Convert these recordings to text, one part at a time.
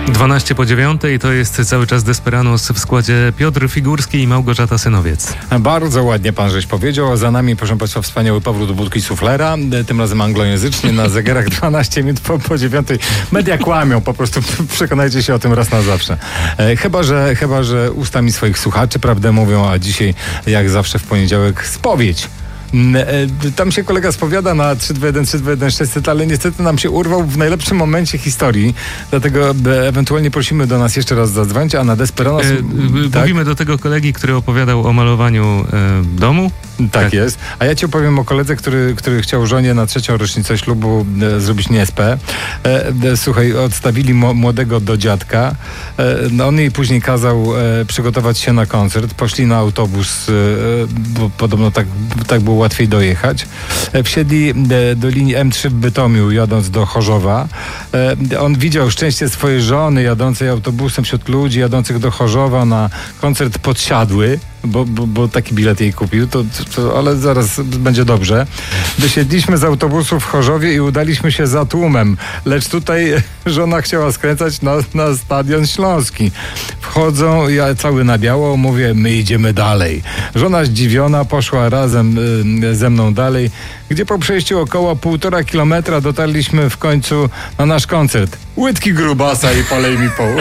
12 po 9 to jest cały czas Desperados w składzie Piotr Figurski i Małgorzata Synowiec. Bardzo ładnie pan żeś powiedział. Za nami, proszę państwa, wspaniały powrót do budki suflera, tym razem anglojęzyczny, na zegarach 12 minut po 9. Media kłamią, po prostu przekonajcie się o tym raz na zawsze. Chyba, że ustami swoich słuchaczy prawdę mówią, a dzisiaj, jak zawsze w poniedziałek, spowiedź. Tam się kolega spowiada na 321 ale niestety nam się urwał w najlepszym momencie historii, dlatego ewentualnie prosimy do nas jeszcze raz zadzwonić, a na Desperados... Tak? Mówimy do tego kolegi, który opowiadał o malowaniu domu. Tak jest. A ja ci opowiem o koledze, który chciał żonie na 3. rocznicę ślubu zrobić niespę. Słuchaj, odstawili młodego do dziadka. On jej później kazał przygotować się na koncert. Poszli na autobus, bo podobno tak było łatwiej dojechać. Wsiedli do linii M3 w Bytomiu, jadąc do Chorzowa. On widział szczęście swojej żony jadącej autobusem wśród ludzi jadących do Chorzowa na koncert Podsiadły, bo taki bilet jej kupił, ale zaraz będzie dobrze. Wysiedliśmy z autobusu w Chorzowie i udaliśmy się za tłumem, lecz tutaj żona chciała skręcać na Stadion Śląski. Wchodzą, ja cały na biało, mówię, my idziemy dalej. Żona zdziwiona poszła razem ze mną dalej, gdzie po przejściu około 1,5 kilometra dotarliśmy w końcu na nasz koncert. Łydki grubasa i polej mi pół.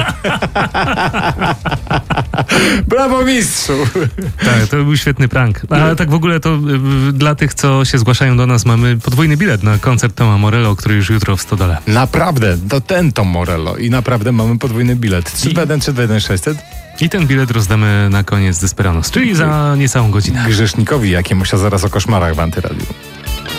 Brawo, mistrzu! Tak, to był świetny prank. A tak w ogóle to dla tych, co się zgłaszają do nas, mamy podwójny bilet na koncert Toma Morello, który już jutro w Stodole. Naprawdę, to ten Tom Morello i naprawdę mamy podwójny bilet. 321 600. I ten bilet rozdamy na koniec Desperados, czyli za niecałą godzinę. Grzesznikowi jakiemuś, a zaraz o koszmarach w Antyradiu.